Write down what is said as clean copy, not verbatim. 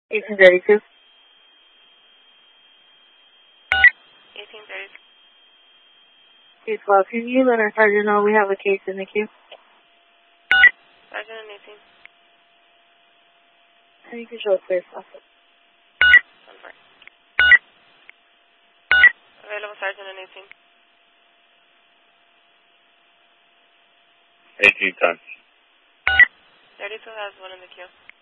1832. 1832. 212. Can you let our sergeant know we have a case in the queue? Sergeant on 18. And you can show us clear officer. 1-4. Available sergeant on 18. 1810. 32 has one in the queue.